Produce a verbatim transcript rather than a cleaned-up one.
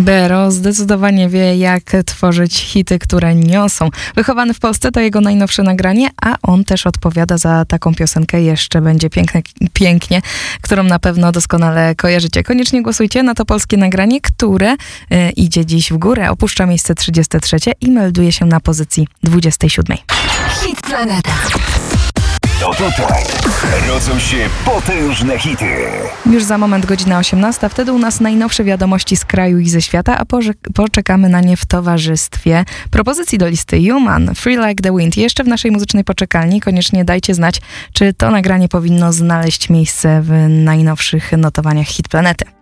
Bero zdecydowanie wie, jak tworzyć hity, które niosą. Wychowany w Polsce to jego najnowsze nagranie, a on też odpowiada za taką piosenkę Jeszcze będzie piękne, pięknie, którą na pewno doskonale kojarzycie. Koniecznie głosujcie na to polskie nagranie, które y, idzie dziś w górę. Opuszcza miejsce trzydzieste trzecie i melduje się na pozycji dwudziestej siódmej. Hit Planeta. To tutaj rodzą się potężne hity. Już za moment godzina osiemnasta, wtedy u nas najnowsze wiadomości z kraju i ze świata, a poczekamy na nie w towarzystwie propozycji do listy Human, Free Like the Wind. Jeszcze w naszej muzycznej poczekalni koniecznie dajcie znać, czy to nagranie powinno znaleźć miejsce w najnowszych notowaniach Hit Planety.